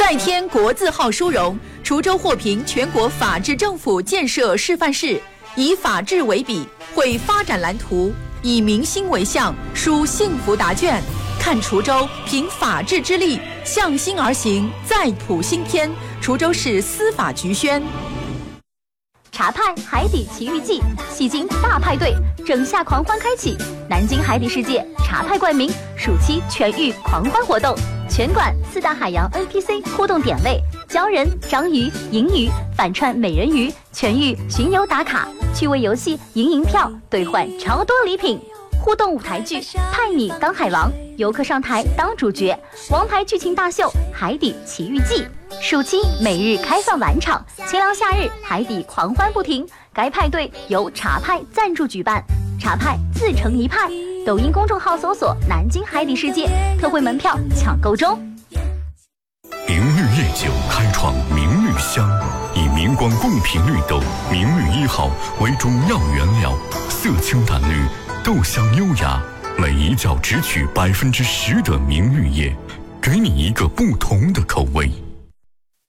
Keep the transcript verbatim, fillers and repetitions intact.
再添国字号殊荣，滁州获评全国法治政府建设示范市，以法治为笔，绘发展蓝图，以民心为向，书幸福答卷。看滁州凭法治之力向心而行，再谱新篇。滁州市司法局宣。 茶派海底奇遇记，戏精大派对，整夏狂欢开启。南京海底世界茶派冠名暑期全域狂欢活动，全馆四大海洋 N P C 互动点位，鲛人、章鱼、银鱼反串美人鱼，全域巡游打卡，趣味游戏赢银票兑换超多礼品。互动舞台剧派你当海王，游客上台当主角，王牌剧情大秀海底奇遇记。暑期每日开放晚场，清凉夏日海底狂欢不停。该派对由茶派赞助举办，茶派自成一派。抖音公众号搜索南京海底世界，特惠门票抢购中。 明绿夜酒开创明绿香，以明光贡品绿豆明绿一号为中药原料，色清淡绿，豆香优雅，每一窖只取百分之十的明绿叶，给你一个不同的口味。